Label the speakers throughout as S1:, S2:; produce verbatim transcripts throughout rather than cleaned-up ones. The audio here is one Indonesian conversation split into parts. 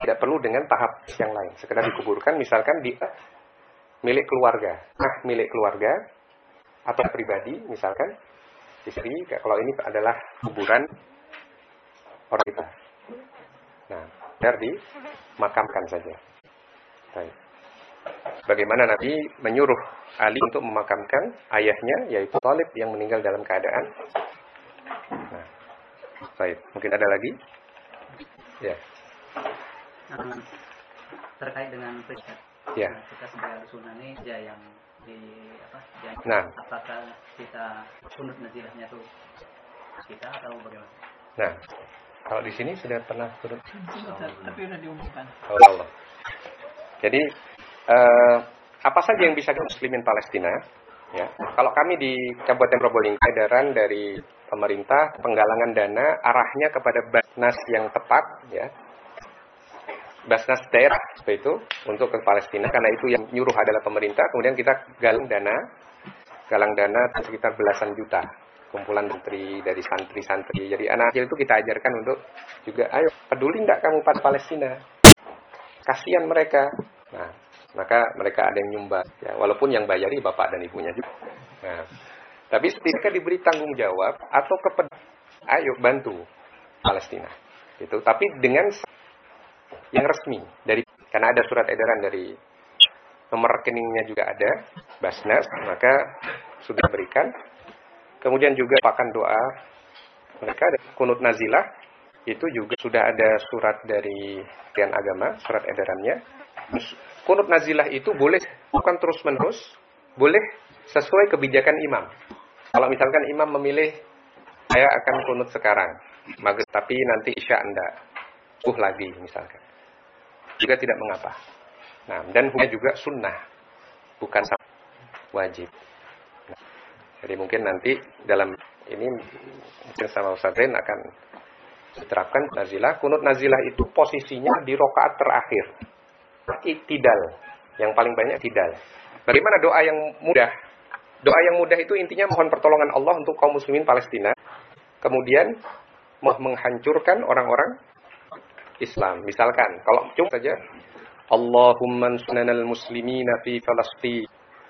S1: Tidak perlu dengan tahap yang lain. Sekedar dikuburkan, misalkan di milik keluarga. Nah, milik keluarga atau pribadi, misalkan istri. Kalau ini adalah kuburan orang kita. Nah, biar dimakamkan saja. Baik. Bagaimana Nabi menyuruh Ali untuk memakamkan ayahnya, yaitu Thalib yang meninggal dalam keadaan. Nah, baik. Mungkin ada lagi? Ya.
S2: Nah, terkait dengan peristiwa.
S1: Ya.
S2: Nah, kita sebagai sunnah ini ya yang di apa? Yang
S1: nah.
S2: apakah kita kunut nazilahnya tuh kita atau bagaimana?
S1: Nah, kalau di sini sudah pernah kunut,
S2: tapi sudah diumumkan.
S1: Oh Allah. Jadi eh, apa saja yang bisa muslimin Palestina? Ya, kalau kami di Kabupaten Probolinggo, edaran dari pemerintah penggalangan dana arahnya kepada Basnas yang tepat, ya. Basnas daerah seperti itu untuk ke Palestina, karena itu yang nyuruh adalah pemerintah. Kemudian kita galang dana, galang dana sekitar belasan juta, kumpulan menteri dari santri-santri. Jadi anak kecil itu kita ajarkan untuk juga, ayo peduli enggak kamu pada Palestina? Kasihan mereka. Nah, maka mereka ada yang nyumbang, ya, walaupun yang bayari bapak dan ibunya juga. Nah, tapi ketika diberi tanggung jawab atau keped, ayo bantu Palestina, itu. Tapi dengan yang resmi dari, karena ada surat edaran dari nomor rekeningnya juga ada Basnas, maka sudah berikan. Kemudian juga pakan doa mereka ada kunut nazilah, itu juga sudah ada surat dari Kementerian Agama, surat edarannya. Kunut nazilah itu boleh bukan terus menerus, boleh sesuai kebijakan imam. Kalau misalkan imam memilih saya akan kunut sekarang, maghrib, tapi nanti isya enggak, subuh lagi misalkan, juga tidak mengapa. Nah, dan hukumnya juga sunnah, bukan wajib. Nah, jadi mungkin nanti dalam ini mungkin sama Ustaz Zain akan diterapkan nazilah. Kunut nazilah itu posisinya di rakaat terakhir. Iktidal, yang paling banyak iktidal. Bagaimana doa yang mudah? Doa yang mudah itu intinya mohon pertolongan Allah untuk kaum muslimin Palestina. Kemudian menghancurkan orang-orang Islam. Misalkan, kalau cuma saja Allahumma ansurnal muslimina fi Falastin.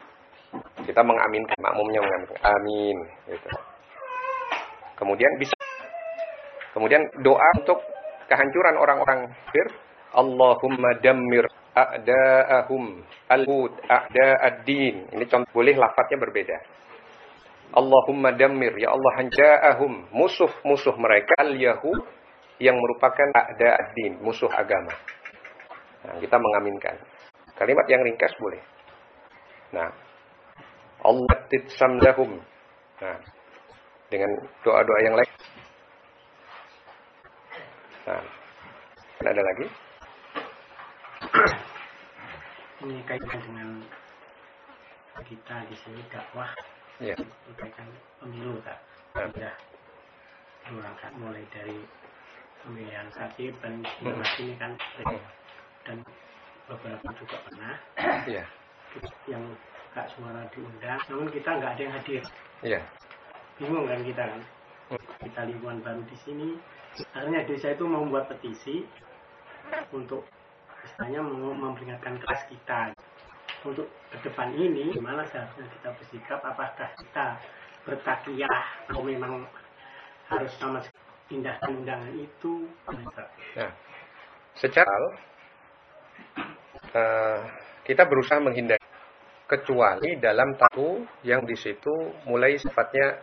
S1: Kita mengaminkan, makmumnya mengaminkan. Amin. Gitu. Kemudian bisa. Kemudian doa untuk kehancuran orang-orang kafir. Allahumma dammir a'da'ahum al-hud a'da'ad-din. Ini contoh, boleh lafadznya berbeda. Allahumma dammir, ya Allah hanja'ahum, musuh-musuh mereka al-yahud yang merupakan a'da'ad-din, musuh agama. Nah, kita mengaminkan. Kalimat yang ringkas boleh. Nah, Allah titsamlahum. Nah, dengan doa-doa yang lain. Nah, ada lagi?
S3: Ini kaitan dengan kita di sini dakwah,
S1: ya.
S3: Kaitan pemilu, tak? Sudah berangkat mulai dari pemilihan sakit dan hmm. ini kan, hmm. dan beberapa juga pernah,
S1: ya.
S3: yang Kak Suara diundang, namun kita nggak ada yang hadir.
S1: Ya.
S3: Bingung kan kita kan? Hmm. Kita lingkungan baru di sini. Akhirnya desa itu membuat petisi untuk istilahnya memperingatkan kelas kita untuk ke depan ini gimana seharusnya kita bersikap, apakah kita bertakiyah atau memang harus sama pindahkan undangan itu.
S1: Nah, secara uh, kita berusaha menghindari, kecuali dalam tahu yang di situ mulai sifatnya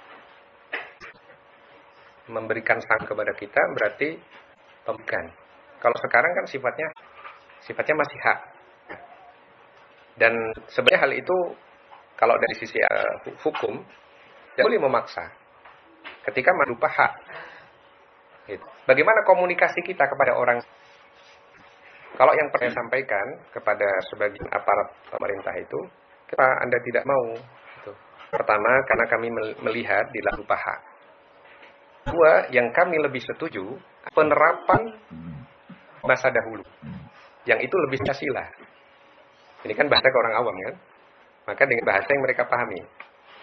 S1: memberikan sang kepada kita, berarti pemberikan. Kalau sekarang kan sifatnya sifatnya masih hak. Dan sebenarnya hal itu kalau dari sisi uh, hukum tidak boleh memaksa. Ketika berupa hak. Gitu. Bagaimana komunikasi kita kepada orang? Kalau yang pernah sampaikan kepada sebagian aparat pemerintah itu, kenapa Anda tidak mau? Gitu. Pertama, karena kami melihat di dalam berupa hak. Dua, yang kami lebih setuju penerapan masa dahulu, yang itu lebih Pancasila. Ini kan bahasa ke orang awam kan, maka dengan bahasa yang mereka pahami.